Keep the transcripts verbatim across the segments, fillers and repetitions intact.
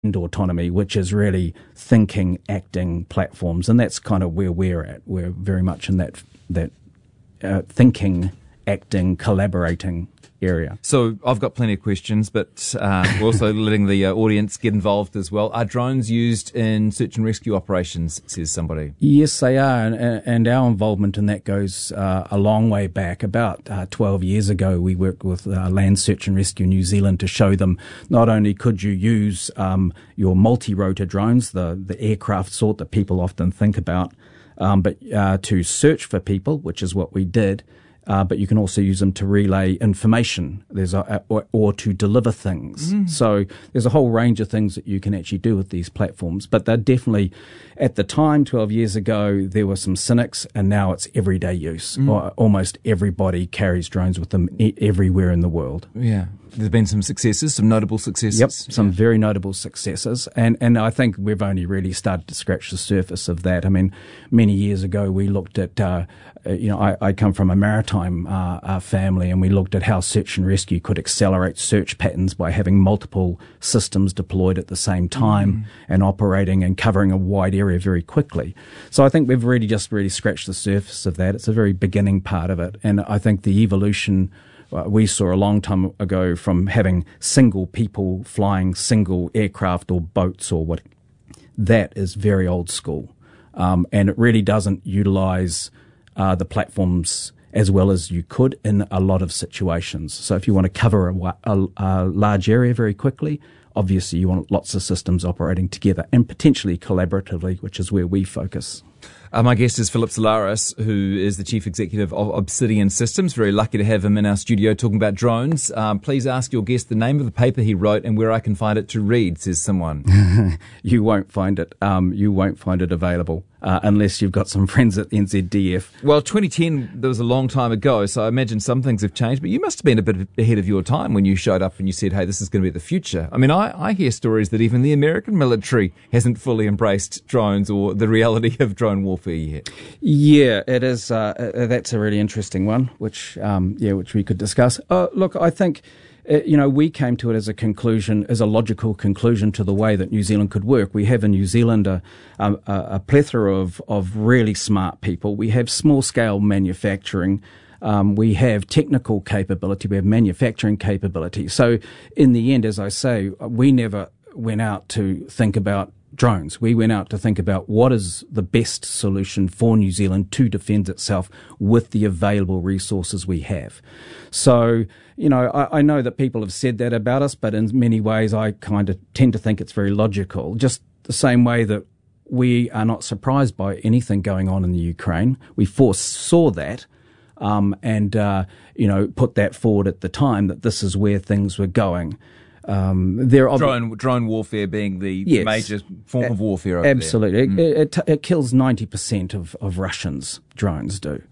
autonomy, which is really thinking, acting platforms, and that's kind of where we're at. We're very much in that that uh, thinking, acting, collaborating area. So I've got plenty of questions, but uh, we're also letting the uh, audience get involved as well. Are drones used in search and rescue operations, says somebody? Yes, they are, and, and our involvement in that goes uh, a long way back. About uh, twelve years ago, we worked with uh, Land Search and Rescue New Zealand to show them not only could you use um, your multi-rotor drones, the, the aircraft sort that people often think about, um, but uh, to search for people, which is what we did. Uh, but you can also use them to relay information. There's a, a, or, or to deliver things. Mm. So there's a whole range of things that you can actually do with these platforms. But they're definitely, at the time, twelve years ago, there were some cynics, and now it's everyday use. Mm. Or almost everybody carries drones with them e- everywhere in the world. Yeah. There's been some successes, some notable successes. Yep, some yeah. very notable successes. And and I think we've only really started to scratch the surface of that. I mean, many years ago we looked at, uh, you know, I, I come from a maritime uh, uh, family, and we looked at how search and rescue could accelerate search patterns by having multiple systems deployed at the same time mm. and operating and covering a wide area very quickly. So I think we've really just really scratched the surface of that. It's a very beginning part of it. And I think the evolution Uh, we saw a long time ago from having single people flying single aircraft or boats or what, that is very old school. Um, and it really doesn't utilize uh, the platforms as well as you could in a lot of situations. So if you want to cover a, a, a large area very quickly, obviously you want lots of systems operating together and potentially collaboratively, which is where we focus. Uh, my guest is Philip Solaris, who is the Chief Executive of Obsidian Systems. Very lucky to have him in our studio talking about drones. Um, please ask your guest the name of the paper he wrote and where I can find it to read, says someone. You won't find it. Um, you won't find it available. Uh, unless you've got some friends at N Z D F. Well, twenty ten, that was a long time ago, so I imagine some things have changed, but you must have been a bit ahead of your time when you showed up and you said, hey, this is going to be the future. I mean, I, I hear stories that even the American military hasn't fully embraced drones or the reality of drone warfare yet. Yeah, it is. Uh, that's a really interesting one, which, um, yeah, which we could discuss. Uh, look, I think... Uh, you know, we came to it as a conclusion, as a logical conclusion to the way that New Zealand could work. We have in New Zealand a, a, a plethora of, of really smart people. We have small-scale manufacturing. Um, we have technical capability. We have manufacturing capability. So in the end, as I say, we never went out to think about drones. We went out to think about what is the best solution for New Zealand to defend itself with the available resources we have. So, you know, I, I know that people have said that about us, but in many ways I kind of tend to think it's very logical. Just the same way that we are not surprised by anything going on in the Ukraine. We foresaw that um, and, uh, you know, put that forward at the time that this is where things were going. Um, there are drone drone warfare being the yes, major form a- of warfare over absolutely. there. Absolutely. It, it, it kills ninety percent of, of Russians, drones do.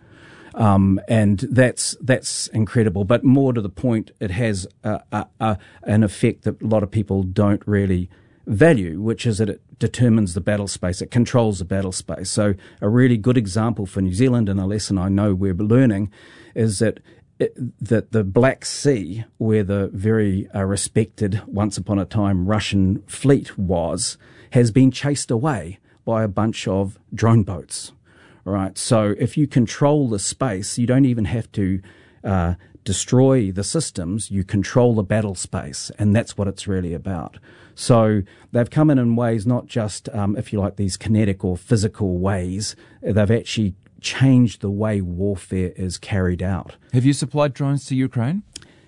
Um, and that's that's incredible. But more to the point, it has a, a, a, an effect that a lot of people don't really value, which is that it determines the battle space. It controls the battle space. So a really good example for New Zealand, and a lesson I know we're learning, is that It, that the Black Sea, where the very uh, respected, once upon a time, Russian fleet was, has been chased away by a bunch of drone boats. All right. So if you control the space, you don't even have to uh, destroy the systems. You control the battle space, and that's what it's really about. So they've come in in ways not just, um, if you like, these kinetic or physical ways. They've actually change the way warfare is carried out. Have you supplied drones to Ukraine?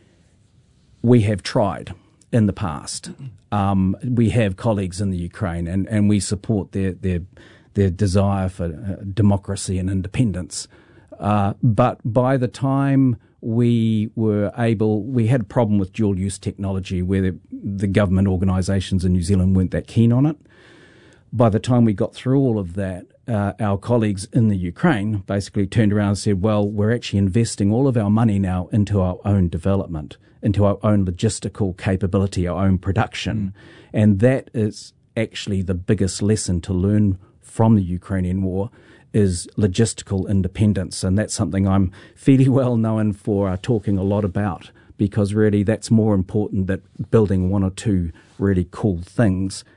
We have tried in the past. Um, we have colleagues in the Ukraine, and, and we support their their their desire for uh, democracy and independence. Uh, but by the time we were able, we had a problem with dual-use technology where the, the government organisations in New Zealand weren't that keen on it. By the time we got through all of that, uh, our colleagues in the Ukraine basically turned around and said, well, we're actually investing all of our money now into our own development, into our own logistical capability, our own production. Mm. And that is actually the biggest lesson to learn from the Ukrainian war, is logistical independence. And that's something I'm fairly well known for uh, talking a lot about, because really that's more important than building one or two really cool things.